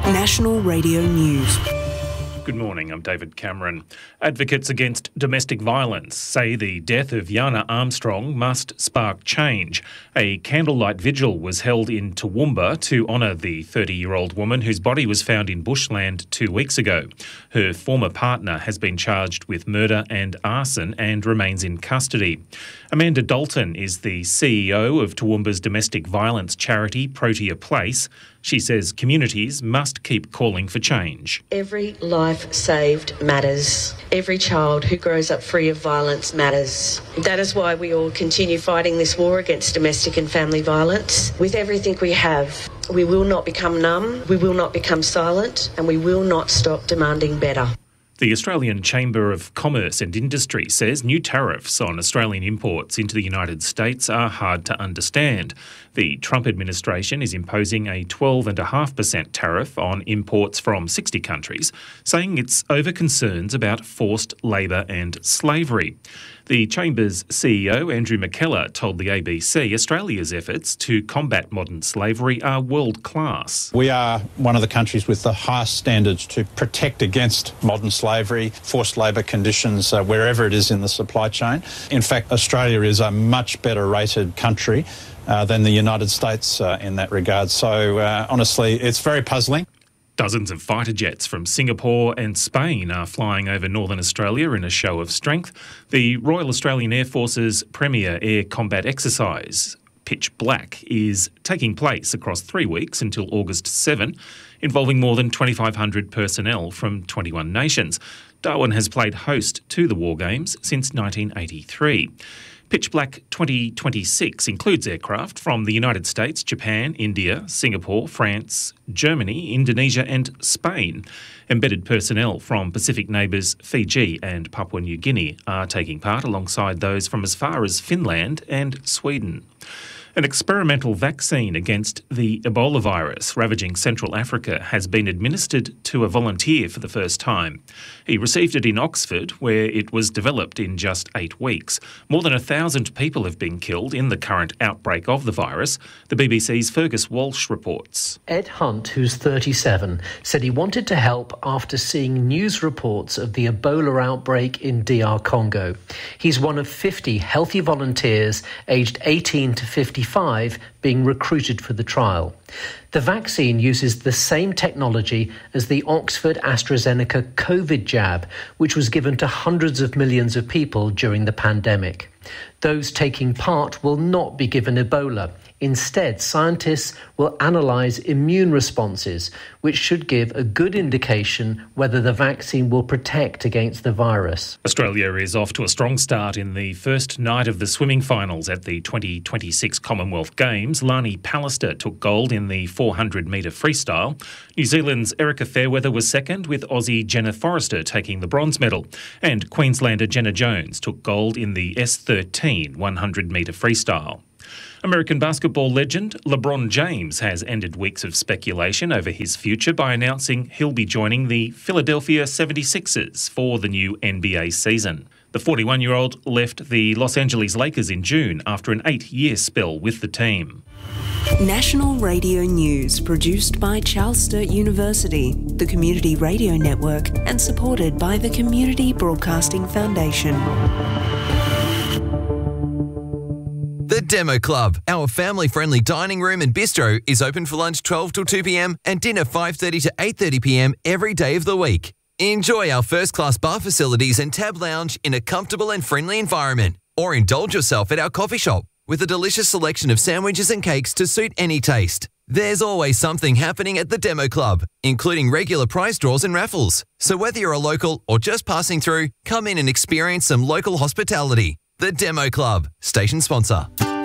National Radio News. Good morning, I'm David Cameron. Advocates against domestic violence say the death of Yana Armstrong must spark change. A candlelight vigil was held in Toowoomba to honour the 30-year-old woman whose body was found in bushland 2 weeks ago. Her former partner has been charged with murder and arson and remains in custody. Amanda Dalton is the CEO of Toowoomba's domestic violence charity Protea Place. She says communities must keep calling for change. Every life saved matters. Every child who grows up free of violence matters. That is why we all continue fighting this war against domestic and family violence with everything we have. We will not become numb, we will not become silent, and we will not stop demanding better. The Australian Chamber of Commerce and Industry says new tariffs on Australian imports into the United States are hard to understand. The Trump administration is imposing a 12.5% tariff on imports from 60 countries, saying it's over concerns about forced labour and slavery. The Chamber's CEO, Andrew McKellar, told the ABC Australia's efforts to combat modern slavery are world-class. We are one of the countries with the highest standards to protect against modern slavery, forced labour conditions, wherever it is in the supply chain. In fact, Australia is a much better rated country than the United States in that regard. So, honestly, it's very puzzling. Dozens of fighter jets from Singapore and Spain are flying over northern Australia in a show of strength. The Royal Australian Air Force's premier air combat exercise, Pitch Black, is taking place across 3 weeks until August 7, involving more than 2,500 personnel from 21 nations. Darwin has played host to the War Games since 1983. Pitch Black 2026 includes aircraft from the United States, Japan, India, Singapore, France, Germany, Indonesia and Spain. Embedded personnel from Pacific neighbours Fiji and Papua New Guinea are taking part alongside those from as far as Finland and Sweden. An experimental vaccine against the Ebola virus ravaging Central Africa has been administered to a volunteer for the first time. He received it in Oxford, where it was developed in just 8 weeks. More than 1,000 people have been killed in the current outbreak of the virus. The BBC's Fergus Walsh reports. Ed Hunt, who's 37, said he wanted to help after seeing news reports of the Ebola outbreak in DR Congo. He's one of 50 healthy volunteers aged 18 to 55 being recruited for the trial. The vaccine uses the same technology as the Oxford AstraZeneca COVID jab, which was given to hundreds of millions of people during the pandemic. Those taking part will not be given Ebola. Instead, scientists will analyse immune responses, which should give a good indication whether the vaccine will protect against the virus. Australia is off to a strong start in the first night of the swimming finals at the 2026 Commonwealth Games. Lani Pallister took gold in the 400-metre freestyle. New Zealand's Erica Fairweather was second, with Aussie Jenna Forrester taking the bronze medal. And Queenslander Jenna Jones took gold in the S13 100-metre freestyle. American basketball legend LeBron James has ended weeks of speculation over his future by announcing he'll be joining the Philadelphia 76ers for the new NBA season. The 41-year-old left the Los Angeles Lakers in June after an 8-year spell with the team. National Radio News, produced by Charles Sturt University, the Community Radio Network, and supported by the Community Broadcasting Foundation. The Demo Club, our family-friendly dining room and bistro, is open for lunch 12 till 2 p.m. and dinner 5:30 to 8:30 p.m. every day of the week. Enjoy our first-class bar facilities and tab lounge in a comfortable and friendly environment, or indulge yourself at our coffee shop with a delicious selection of sandwiches and cakes to suit any taste. There's always something happening at the Demo Club, including regular prize draws and raffles. So whether you're a local or just passing through, come in and experience some local hospitality. The Demo Club, station sponsor.